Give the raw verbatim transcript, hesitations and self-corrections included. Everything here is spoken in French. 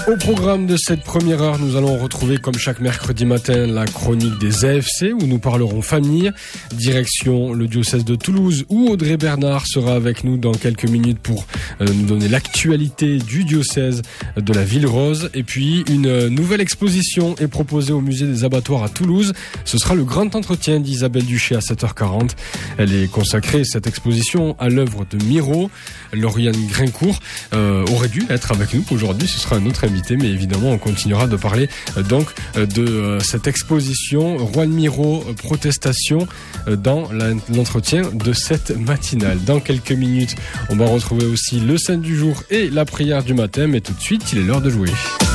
Au programme de cette première heure, nous allons retrouver comme chaque mercredi matin la chronique des A F C où nous parlerons famille. Direction le diocèse de Toulouse où Audrey Bernard sera avec nous dans quelques minutes pour euh, nous donner l'actualité du diocèse de la Ville Rose. Et puis une nouvelle exposition est proposée au musée des abattoirs à Toulouse. Ce sera le grand entretien d'Isabelle Duché à sept heures quarante. Elle est consacrée, cette exposition, à l'œuvre de Miro. Lauriane Grincourt euh, aurait dû être avec nous aujourd'hui, ce sera un autre invité, mais évidemment on continuera de parler euh, donc euh, de euh, cette exposition Juan Miro euh, Protestation euh, dans la, l'entretien de cette matinale. Dans quelques minutes, on va retrouver aussi le saint du jour et la prière du matin, mais tout de suite, il est l'heure de jouer.